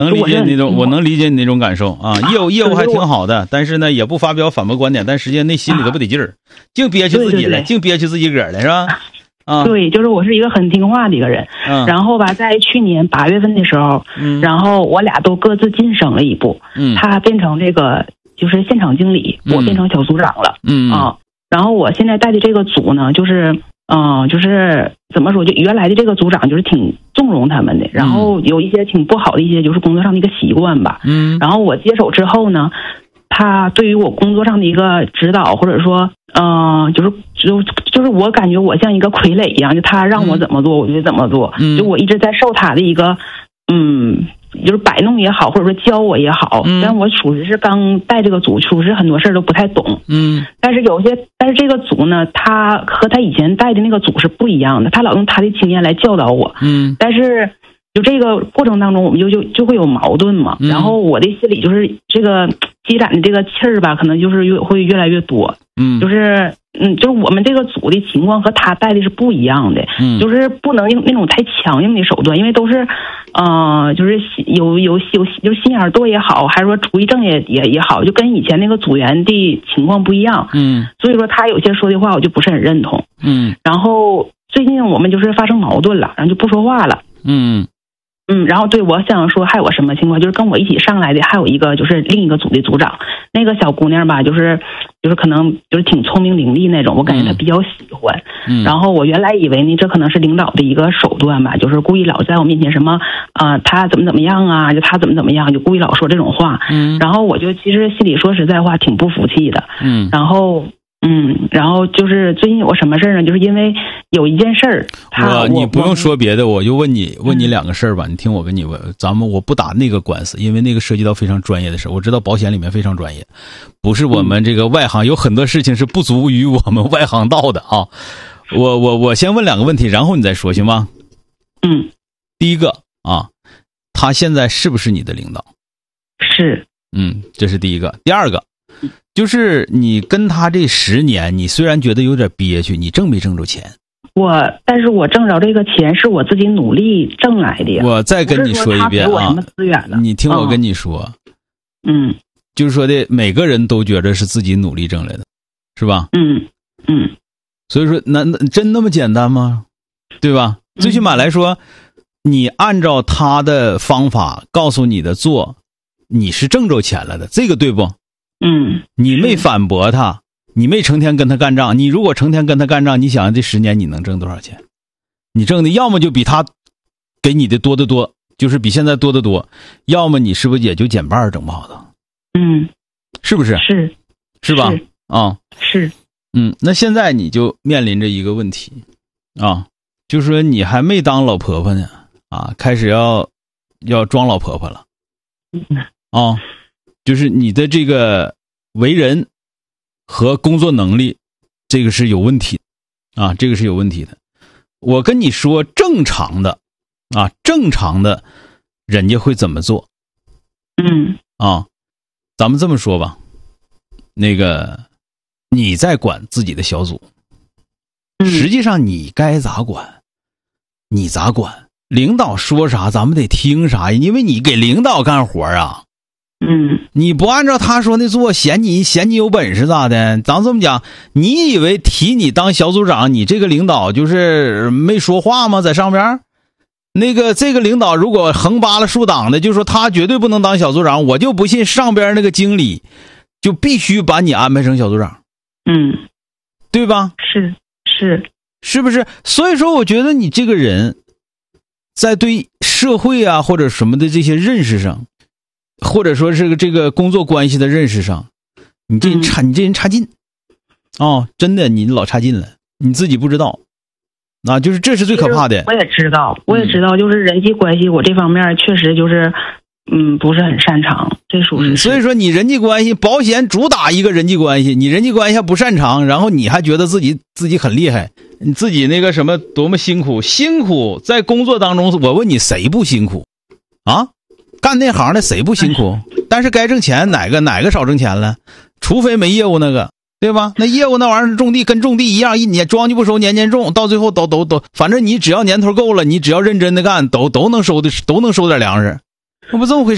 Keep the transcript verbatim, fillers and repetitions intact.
能理解那种，我能理解你那种感受啊。业务业务还挺好的，但是呢，也不发表反驳观点，但实际上内心里头不得劲儿，净憋屈自己了，净憋屈自己个儿了，是吧？啊， 对，就是我是一个很听话的一个人。嗯，然后吧，在去年八月份的时候，嗯，然后我俩都各自晋升了一步，嗯，他变成这个就是现场经理，嗯、我变成小组长了，嗯啊，然后我现在带的这个组呢，就是。嗯，就是怎么说，就原来的这个组长就是挺纵容他们的，然后有一些挺不好的一些就是工作上的一个习惯吧。嗯，然后我接手之后呢，他对于我工作上的一个指导，或者说，嗯、呃，就是就就是我感觉我像一个傀儡一样，就他让我怎么做，我就怎么做。嗯，就我一直在受他的一个，嗯。就是摆弄也好，或者说教我也好，嗯，但我属实是刚带这个组，属实很多事儿都不太懂，嗯，但是有些，但是这个组呢，他和他以前带的那个组是不一样的，他老用他的经验来教导我，嗯，但是就这个过程当中，我们就就就会有矛盾嘛，嗯，然后我的心里就是这个积攒的这个气儿吧，可能就是越会越来越多，嗯，就是嗯，就是我们这个组的情况和他带的是不一样的，嗯，就是不能用那种太强硬的手段，因为都是。呃，就是有有有就是心眼多也好，还是说主意正也也也好，就跟以前那个组员的情况不一样。嗯，所以说他有些说的话我就不是很认同。嗯，然后最近我们就是发生矛盾了，然后就不说话了。嗯嗯，然后对我想说还有什么情况，就是跟我一起上来的还有一个就是另一个组的组长，那个小姑娘吧，就是就是可能就是挺聪明伶俐那种，我感觉她比较喜欢。嗯，然后我原来以为呢，这可能是领导的一个手段吧，就是故意老在我面前什么啊、呃，他怎么怎么样啊，就他怎么怎么样，就故意老说这种话。嗯，然后我就其实心里说实在话挺不服气的。嗯，然后。嗯，然后就是最近有什么事儿呢？就是因为有一件事儿， 我你不用说别的，我就问你问你两个事儿吧。你听我跟你问，咱们我不打那个官司，因为那个涉及到非常专业的事儿。我知道保险里面非常专业，不是我们这个外行，有很多事情是不足于我们外行道的啊。我我我先问两个问题，然后你再说，行吗？ 嗯， 第一个啊，他现在是不是你的领导？ 是。 嗯，这是第一个。第二个。就是你跟他这十年，你虽然觉得有点憋屈，你挣没挣着钱？ 我，但是我挣着这个钱是我自己努力挣来的呀。 我再跟你说一遍啊，你听我跟你说， 嗯， 就是说的每个人都觉得是自己努力挣来的，是吧？ 嗯嗯。 所以说，那那真那么简单吗？对吧？最起码来说，你按照他的方法告诉你的做，你是挣着钱了的，这个对不？ 嗯， 你没反驳他，你没成天跟他干仗。你如果成天跟他干仗，你想想这十年你能挣多少钱？你挣的要么就比他给你的多得多，就是比现在多得多；要么你是不是也就减半挣不好的？ 嗯， 是不是？ 是， 是吧？啊， 是。 嗯，那现在你就面临着一个问题啊，就是说你还没当老婆婆呢啊，开始要要装老婆婆了啊。就是你的这个为人和工作能力，这个是有问题啊，这个是有问题的。我跟你说，正常的啊，正常的人家会怎么做？ 嗯啊，咱们这么说吧，那个你在管自己的小组，实际上你该咋管，你咋管？领导说啥，咱们得听啥，因为你给领导干活啊。 嗯， 你不按照他说的做，嫌你嫌你有本事咋的？咱这么讲，你以为提你当小组长，你这个领导就是没说话吗？在上边，那个这个领导如果横扒拉竖挡的，就说他绝对不能当小组长，我就不信上边那个经理就必须把你安排成小组长。 嗯， 对吧？ 是是是不是？所以说，我觉得你这个人在对社会啊或者什么的这些认识上。或者说是个这个工作关系的认识上，你这人差，你这人差劲，哦，真的，你老差劲了，你自己不知道，啊，就是这是最可怕的。 我也知道，我也知道，就是人际关系，我这方面确实就是，嗯，不是很擅长，这属实。 所以说，你人际关系，保险主打一个人际关系，你人际关系还不擅长，然后你还觉得自己自己很厉害，你自己那个什么多么辛苦，辛苦在工作当中，我问你谁不辛苦啊？干那行的谁不辛苦？但是该挣钱哪个哪个少挣钱了？除非没业务那个，对吧？那业务那玩意儿种地跟种地一样，一年庄稼不收年年种，到最后都都都，反正你只要年头够了，你只要认真的干，都都能收的都能收点粮食，那不这么回事。